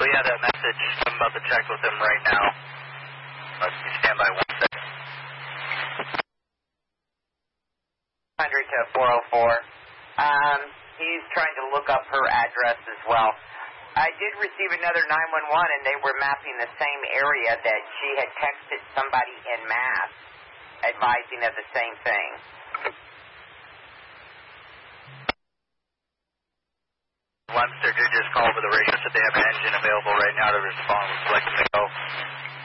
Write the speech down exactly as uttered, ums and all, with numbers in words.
We have that message. I'm about to check with him right now. Let's stand by one second. one hundred to four oh four. Um, he's trying to look up her address as well. I did receive another nine one one, and they were mapping the same area that she had texted somebody en masse, advising of the same thing. Webster did just call over the radio, said they have an engine available right now to respond. Would you like them to go?